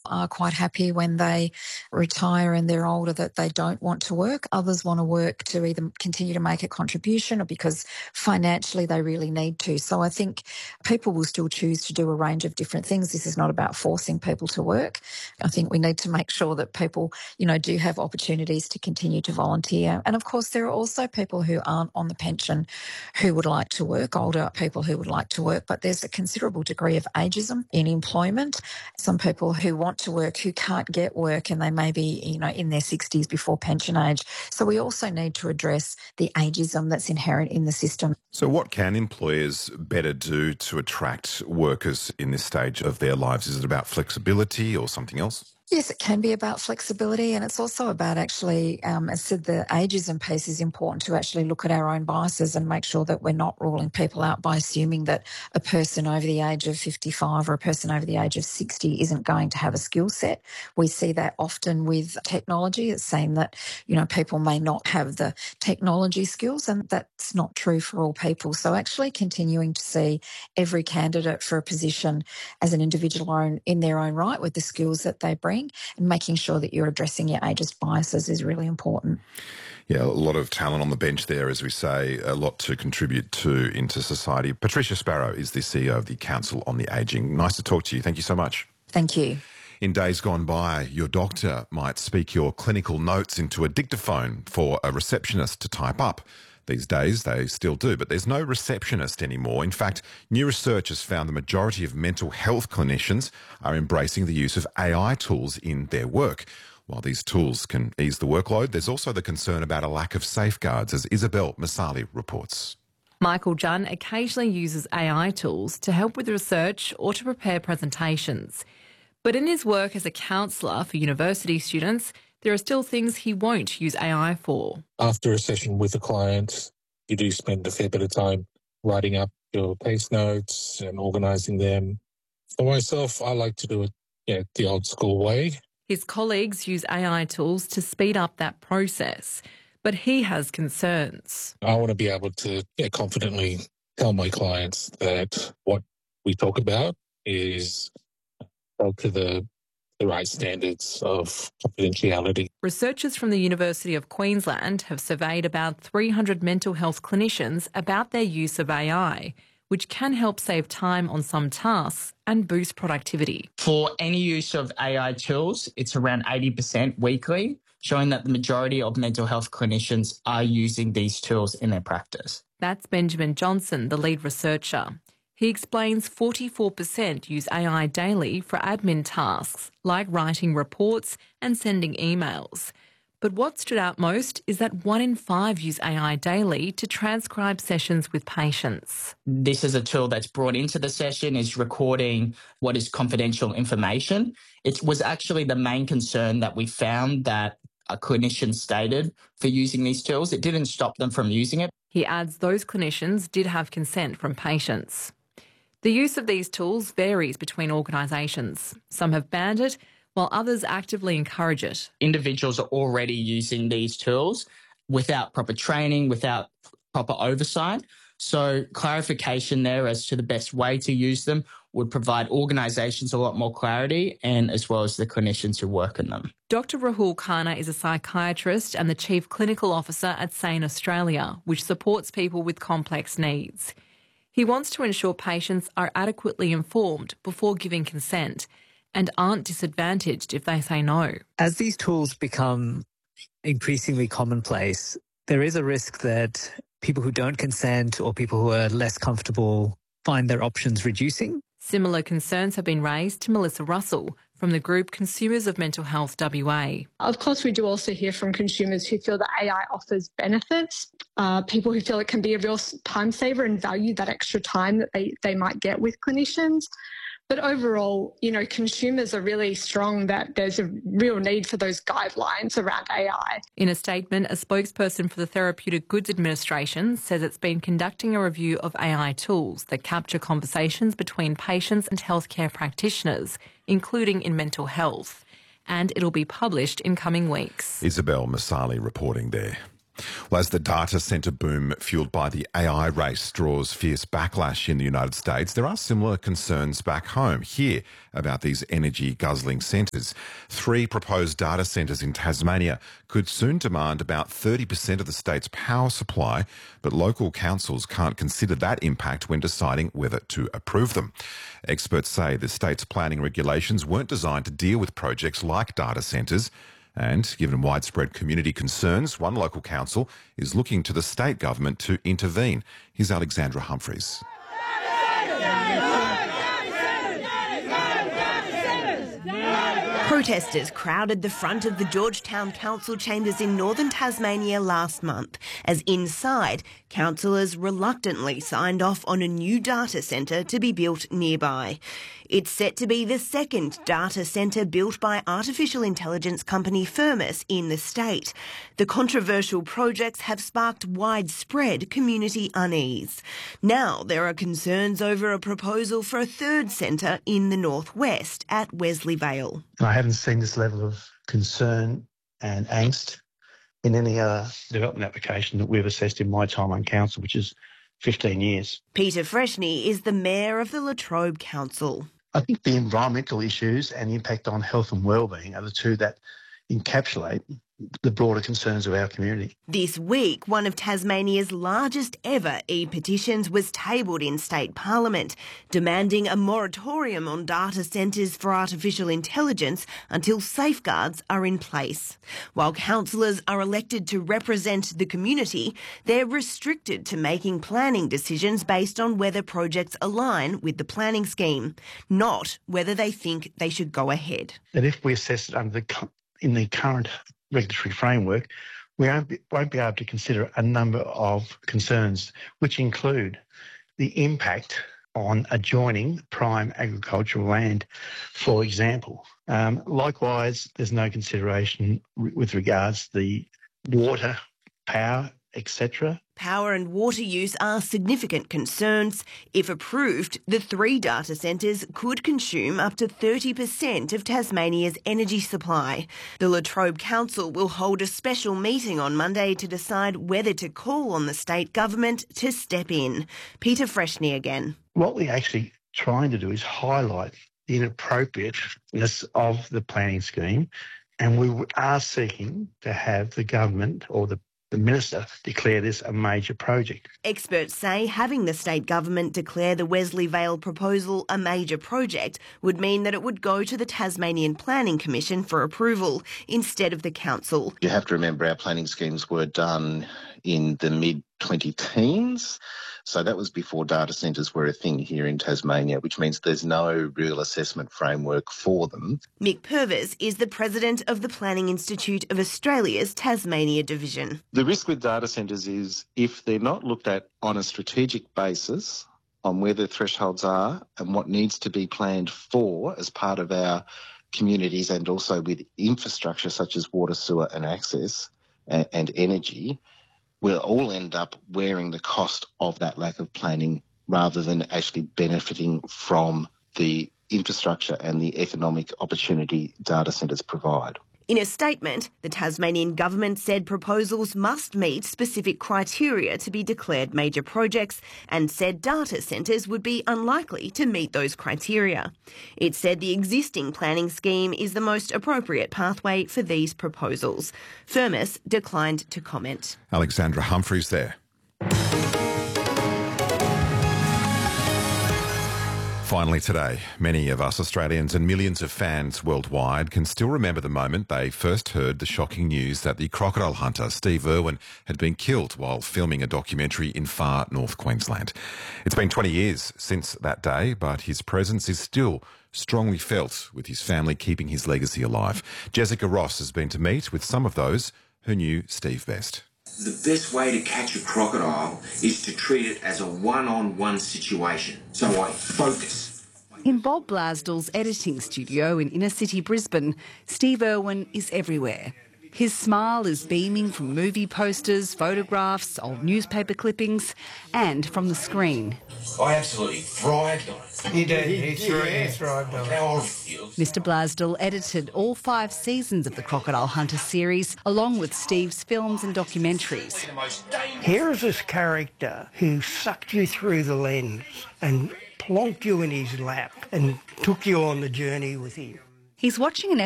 are quite happy when they retire and they're older that they don't want to work. Others want to work to either continue to make a contribution or because financially they really need to. So I think people will still choose to do a range of different things. This is not about forcing people to work. I think we need to make sure that people, do have opportunities to continue to volunteer. And of course, there are also people who aren't on the pension who would like to work, older people who would like to work, but there's a considerable degree of ageism in employment. Some people who want to work who can't get work and they may be, in their 60s before pension age. So we also need to address the ageism that's inherent in the system. So what can employers better do to attract workers in this stage of their lives? Is it about flexibility or something else? Yes, it can be about flexibility, and it's also about actually, as I said, the ageism piece is important to actually look at our own biases and make sure that we're not ruling people out by assuming that a person over the age of 55 or a person over the age of 60 isn't going to have a skill set. We see that often with technology. It's saying that, people may not have the technology skills, and that's not true for all people. So actually continuing to see every candidate for a position as an individual in their own right with the skills that they bring, and making sure that you're addressing your ageist biases is really important. Yeah, a lot of talent on the bench there, as we say, a lot to contribute to into society. Patricia Sparrow is the CEO of the Council on the Ageing. Nice to talk to you. Thank you so much. Thank you. In days gone by, your doctor might speak your clinical notes into a dictaphone for a receptionist to type up. These days, they still do, but there's no receptionist anymore. In fact, new research has found the majority of mental health clinicians are embracing the use of AI tools in their work. While these tools can ease the workload, there's also the concern about a lack of safeguards, as Isabel Masali reports. Michael Junn occasionally uses AI tools to help with research or to prepare presentations. But in his work as a counsellor for university students, there are still things he won't use AI for. After a session with a client, you do spend a fair bit of time writing up your case notes and organising them. For myself, I like to do it the old school way. His colleagues use AI tools to speed up that process, but he has concerns. I want to be able to confidently tell my clients that what we talk about is held to the right standards of confidentiality. Researchers from the University of Queensland have surveyed about 300 mental health clinicians about their use of AI, which can help save time on some tasks and boost productivity. For any use of AI tools, it's around 80% weekly, showing that the majority of mental health clinicians are using these tools in their practice. That's Benjamin Johnson, the lead researcher. He explains 44% use AI daily for admin tasks, like writing reports and sending emails. But what stood out most is that 1 in 5 use AI daily to transcribe sessions with patients. This is a tool that's brought into the session, is recording what is confidential information. It was actually the main concern that we found that a clinician stated for using these tools. It didn't stop them from using it. He adds those clinicians did have consent from patients. The use of these tools varies between organisations. Some have banned it, while others actively encourage it. Individuals are already using these tools without proper training, without proper oversight. So clarification there as to the best way to use them would provide organisations a lot more clarity, and as well as the clinicians who work in them. Dr Rahul Khanna is a psychiatrist and the Chief Clinical Officer at SANE Australia, which supports people with complex needs. He wants to ensure patients are adequately informed before giving consent and aren't disadvantaged if they say no. As these tools become increasingly commonplace, there is a risk that people who don't consent or people who are less comfortable find their options reducing. Similar concerns have been raised to Melissa Russell from the group Consumers of Mental Health WA. Of course, we do also hear from consumers who feel that AI offers benefits, people who feel it can be a real time saver and value that extra time that they might get with clinicians. But overall, consumers are really strong that there's a real need for those guidelines around AI. In a statement, a spokesperson for the Therapeutic Goods Administration says it's been conducting a review of AI tools that capture conversations between patients and healthcare practitioners, including in mental health, and it'll be published in coming weeks. Isabel Masali reporting there. Well, as the data centre boom fuelled by the AI race draws fierce backlash in the United States, there are similar concerns back home here about these energy-guzzling centres. 3 proposed data centres in Tasmania could soon demand about 30% of the state's power supply, but local councils can't consider that impact when deciding whether to approve them. Experts say the state's planning regulations weren't designed to deal with projects like data centres. And given widespread community concerns, one local council is looking to the state government to intervene. Here's Alexandra Humphreys. Protesters crowded the front of the Georgetown Council chambers in northern Tasmania last month, as inside, councillors reluctantly signed off on a new data centre to be built nearby. It's set to be the second data centre built by artificial intelligence company Firmus in the state. The controversial projects have sparked widespread community unease. Now there are concerns over a proposal for a third centre in the northwest at Wesley Vale. I haven't seen this level of concern and angst in any other development application that we've assessed in my time on council, which is 15 years. Peter Freshney is the mayor of the Latrobe Council. I think the environmental issues and the impact on health and wellbeing are the two that encapsulate the broader concerns of our community. This week, one of Tasmania's largest ever e-petitions was tabled in state parliament, demanding a moratorium on data centres for artificial intelligence until safeguards are in place. While councillors are elected to represent the community, they're restricted to making planning decisions based on whether projects align with the planning scheme, not whether they think they should go ahead. That if we assess it in the current regulatory framework, we won't be able to consider a number of concerns, which include the impact on adjoining prime agricultural land, for example. Likewise, there's no consideration with regards to the water, power, etc. Power and water use are significant concerns. If approved, the 3 data centres could consume up to 30% of Tasmania's energy supply. The Latrobe Council will hold a special meeting on Monday to decide whether to call on the state government to step in. Peter Freshney again. What we're actually trying to do is highlight the inappropriateness of the planning scheme, and we are seeking to have the government or the Minister declare this a major project. Experts say having the state government declare the Wesley Vale proposal a major project would mean that it would go to the Tasmanian Planning Commission for approval instead of the council. You have to remember our planning schemes were done in the mid-2010s. So that was before data centres were a thing here in Tasmania, which means there's no real assessment framework for them. Mick Purvis is the president of the Planning Institute of Australia's Tasmania division. The risk with data centres is if they're not looked at on a strategic basis on where the thresholds are and what needs to be planned for as part of our communities and also with infrastructure such as water, sewer and access and energy, we'll all end up wearing the cost of that lack of planning rather than actually benefiting from the infrastructure and the economic opportunity data centres provide. In a statement, the Tasmanian government said proposals must meet specific criteria to be declared major projects and said data centres would be unlikely to meet those criteria. It said the existing planning scheme is the most appropriate pathway for these proposals. Firmus declined to comment. Alexandra Humphreys there. Finally today, many of us Australians and millions of fans worldwide can still remember the moment they first heard the shocking news that the crocodile hunter Steve Irwin had been killed while filming a documentary in far north Queensland. It's been 20 years since that day, but his presence is still strongly felt, with his family keeping his legacy alive. Jessica Ross has been to meet with some of those who knew Steve best. The best way to catch a crocodile is to treat it as a one-on-one situation. So I focus. In Bob Blasdell's editing studio in inner city Brisbane, Steve Irwin is everywhere. His smile is beaming from movie posters, photographs, old newspaper clippings, and from the screen. I absolutely thrived on it. He did. He thrived on it. How I feel. Mr. Blasdell edited all 5 seasons of the Crocodile Hunter series, along with Steve's films and documentaries. Here's this character who sucked you through the lens and plonked you in his lap and took you on the journey with him. He's watching an